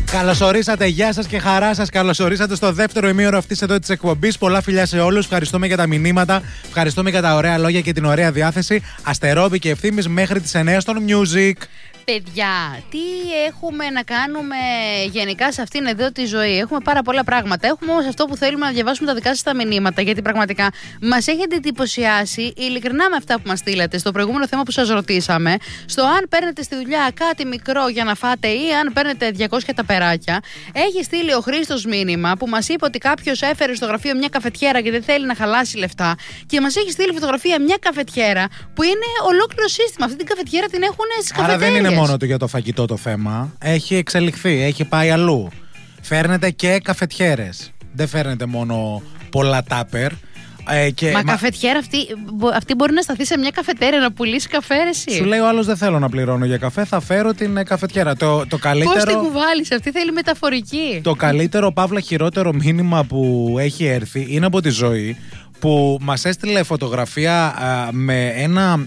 Καλωσορίσατε, γεια σας και χαρά σας. Καλωσορίσατε στο δεύτερο ημίωρο αυτής εδώ της εκπομπής. Πολλά φιλιά σε όλους. Ευχαριστούμε για τα μηνύματα. Ευχαριστούμε για τα ωραία λόγια και την ωραία διάθεση. Αστερόβη και Ευθύμης μέχρι τις 9 στο Music. Παιδιά, τι έχουμε να κάνουμε γενικά σε αυτήν εδώ τη ζωή? Έχουμε πάρα πολλά πράγματα. Έχουμε όμως αυτό που θέλουμε να διαβάσουμε τα δικά σας τα μηνύματα, γιατί πραγματικά μας έχετε εντυπωσιάσει ειλικρινά με αυτά που μας στείλατε στο προηγούμενο θέμα που σας ρωτήσαμε. Στο αν παίρνετε στη δουλειά κάτι μικρό για να φάτε ή αν παίρνετε 200 ταπεράκια. Έχει στείλει ο Χρήστος μήνυμα που μας είπε ότι κάποιος έφερε στο γραφείο μια καφετιέρα και δεν θέλει να χαλάσει λεφτά. Και μας έχει στείλει φωτογραφία μια καφετιέρα που είναι ολόκληρο σύστημα. Αυτή την καφετιέρα την έχουν στις καφετέρειες. Μόνο του για το φαγητό το θέμα. Έχει εξελιχθεί, έχει πάει αλλού. Φέρνετε και καφετιέρες. Δεν φέρνετε μόνο πολλά τάπερ. Μα καφετιέρα αυτή μπορεί να σταθεί σε μια καφετέρια να πουλήσει καφέ, εσύ. Σου λέει ο άλλος δεν θέλω να πληρώνω για καφέ, θα φέρω την καφετιέρα. Το καλύτερο. Πώς την κουβάλεις, αυτή θέλει μεταφορική. Το καλύτερο, παύλα χειρότερο μήνυμα που έχει έρθει είναι από τη Ζωή, που μας έστειλε φωτογραφία με ένα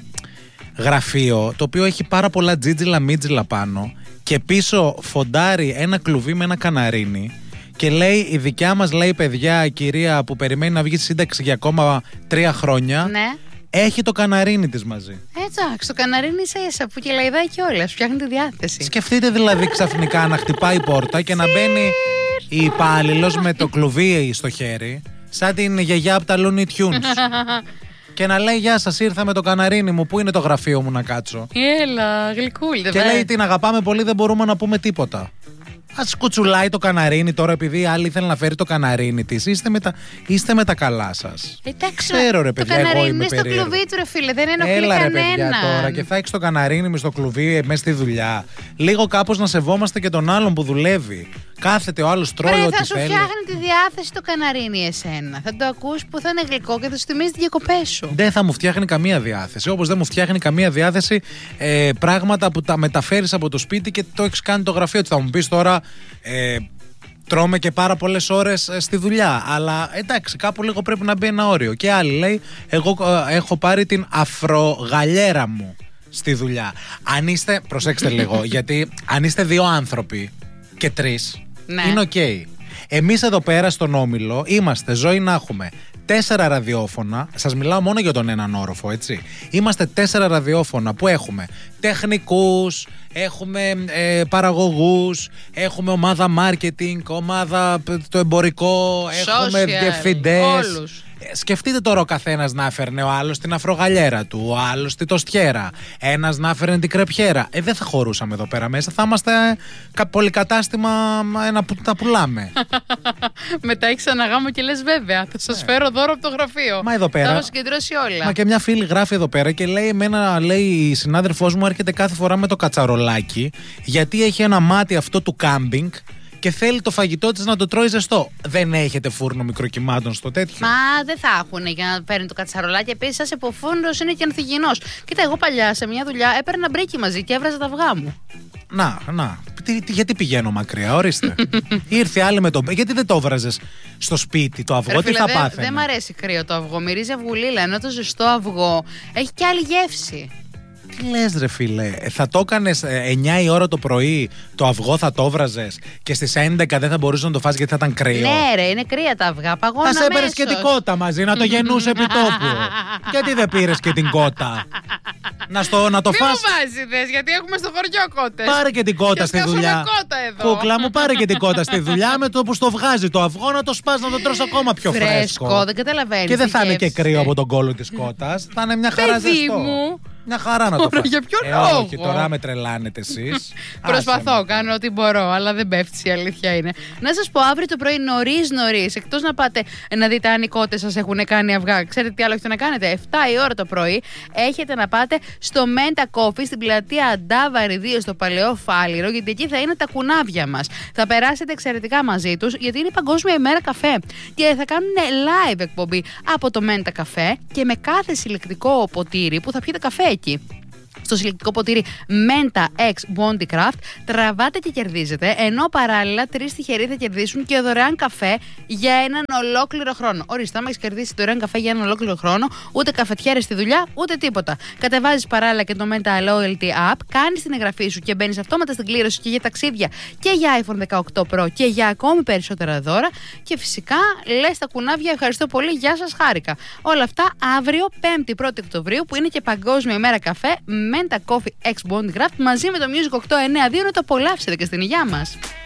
γραφείο το οποίο έχει πάρα πολλά τζίτζιλα μίτζιλα πάνω και πίσω φοντάρει ένα κλουβί με ένα καναρίνι και λέει η δικιά μας, λέει, παιδιά, κυρία που περιμένει να βγει σύνταξη για ακόμα 3 χρόνια, ναι, έχει το καναρίνι της μαζί. Εντάξει, το καναρίνι ίσα που και λαϊδάει κιόλας, φτιάχνει τη διάθεση. Σκεφτείτε δηλαδή ξαφνικά να χτυπάει η πόρτα και να μπαίνει η υπάλληλος με το κλουβί στο χέρι, σαν την γιαγιά από τα Looney Tunes. Και να λέει γεια σας, ήρθα με το καναρίνι μου, πού είναι το γραφείο μου να κάτσω? Έλα, γλυκούλη. Και λέει την αγαπάμε πολύ, δεν μπορούμε να πούμε τίποτα. Ας κουτσουλάει το καναρίνι τώρα επειδή άλλη ήθελε να φέρει το καναρίνι της. Είστε με τα καλά σας. Εντάξει, ξέρω ρε παιδιά, το καναρίνι εγώ είμαι είναι στο κλουβί του ρε φίλε, δεν ενοχλεί κανέναν. Έλα ρε παιδιά τώρα και θα έχεις το καναρίνι με στο κλουβί μέσα στη δουλειά. Λίγο κάπως να σεβόμαστε και τον άλλον που δουλεύει. Κάθεται ο άλλος, τρώει ό,τι θέλει. Θα σου φτιάχνει τη διάθεση το καναρίνι εσένα. Θα το ακούς που θα είναι γλυκό και θα σου θυμίζει τις διακοπές σου. Δεν θα μου φτιάχνει καμία διάθεση. Όπως δεν μου φτιάχνει καμία διάθεση πράγματα που τα μεταφέρεις από το σπίτι και το έχεις κάνει το γραφείο. Θα μου πεις τώρα, τρώμε και πάρα πολλές ώρες στη δουλειά. Αλλά εντάξει, κάπου λίγο πρέπει να μπει ένα όριο. Και άλλη λέει, εγώ έχω πάρει την αφρογαλιέρα μου στη δουλειά. Αν είστε, προσέξτε λίγο, γιατί αν είστε 2 άνθρωποι και 3, ναι, είναι οκ. Εμείς εδώ πέρα στον Όμιλο είμαστε, Ζωή, να έχουμε 4 ραδιόφωνα. Σας μιλάω μόνο για τον έναν όροφο, έτσι. Είμαστε 4 ραδιόφωνα που έχουμε τεχνικούς, έχουμε παραγωγούς, έχουμε ομάδα marketing, ομάδα το εμπορικό, έχουμε διευθυντές. Όλους. Σκεφτείτε τώρα ο καθένας να έφερνε, ο άλλος την αφρογαλιέρα του, ο άλλος την τοστιέρα, ένας να έφερνε την κρεπιέρα. Δεν θα χωρούσαμε εδώ πέρα μέσα, θα είμαστε πολυκατάστημα να τα πουλάμε. Μετά έχεις ένα γάμο και λες βέβαια, θα σας φέρω δώρο από το γραφείο. Μα εδώ πέρα. Θα συγκεντρώσει όλα. Μα και μια φίλη γράφει εδώ πέρα και λέει, λέει η συνάδελφός μου έρχεται κάθε φορά με το κατσαρολάκι, γιατί έχει ένα μάτι αυτό του κάμπινγκ και θέλει το φαγητό της να το τρώει ζεστό. Δεν έχετε φούρνο μικροκυμάτων στο τέτοιο? Μα δεν θα έχουν για να παίρνει το κατσαρολάκι. Επίσης, σας υποφούρνος είναι και ανθυγιεινός. Κοίτα, εγώ παλιά σε μια δουλειά έπαιρνα μπρίκι μαζί και έβραζα τα αυγά μου. Να. Γιατί πηγαίνω μακριά, ορίστε. Ήρθε άλλη με το. Γιατί δεν το έβραζες στο σπίτι το αυγό, τι θα πάθαινε? Δεν μ' αρέσει κρύο το αυγό. Μυρίζει αυγουλίλα, ενώ το ζεστό αυγό έχει και άλλη γεύση. Τι λες ρε φίλε, θα το έκανες 9 η ώρα το πρωί, το αυγό θα το έβραζες και στις 11 δεν θα μπορούσες να το φας γιατί θα ήταν κρύο? Ναι ρε, είναι κρύα τα αυγά, παγώνουν. Θα σε έπαιρες και την κότα μαζί να το γεννούσε επί τόπου. Γιατί δεν πήρες και την κότα? Να το φας. Μη μου βάζεις, γιατί έχουμε στο χωριό κότες. Πάρε και την κότα στη δουλειά. Κούκλα μου, πάρε και την κότα στη δουλειά, με το που στο βγάζει το αυγό να το σπάς, να το τρως ακόμα πιο φρέσκο. Δεν καταλαβαίνεις. Και δεν θα είναι και κρύο από τον κόλλο της κότας, θα είναι μια χαρά ζεστό. Μια χαρά να το φας. Για ποιο λόγο? Όχι, τώρα με τρελάνετε εσείς. Προσπαθώ, κάνω ό,τι μπορώ, αλλά δεν πέφτει, η αλήθεια είναι. Να σας πω, αύριο το πρωί νωρίς, εκτός να πάτε να δείτε αν οι κότες σας έχουν κάνει αυγά, ξέρετε τι άλλο έχετε να κάνετε? 7 η ώρα το πρωί έχετε να πάτε στο Menta Coffee στην πλατεία Αντάβαρη 2 στο Παλαιό Φάληρο, γιατί εκεί θα είναι τα κουνάβια μας. Θα περάσετε εξαιρετικά μαζί τους, γιατί είναι η Παγκόσμια ημέρα καφέ. Και θα κάνουν live εκπομπή από το Menta Café και με κάθε συλλεκτικό ποτήρι που θα πιείτε καφέ εκεί. στο συλλεκτικό ποτήρι Menta X Bondi Craft, τραβάτε και κερδίζετε, ενώ παράλληλα 3 τυχεροί θα κερδίσουν και δωρεάν καφέ για έναν ολόκληρο χρόνο. Ορίστε, άμα έχεις κερδίσει δωρεάν καφέ για έναν ολόκληρο χρόνο, ούτε καφετιέρες στη δουλειά, ούτε τίποτα. Κατεβάζεις παράλληλα και το Menta Loyalty App, κάνεις την εγγραφή σου και μπαίνεις αυτόματα στην κλήρωση και για ταξίδια και για iPhone 18 Pro και για ακόμη περισσότερα δώρα. Και φυσικά λες τα κουνάβια, ευχαριστώ πολύ, γεια σας, χάρηκα. Όλα αυτά αύριο, 5η 1η Οκτωβρίου, που είναι και Παγκόσμια ημέρα καφέ, Menta Coffee X Bondi Craft μαζί με το Music 892 να το απολαύσετε και στην υγειά μας.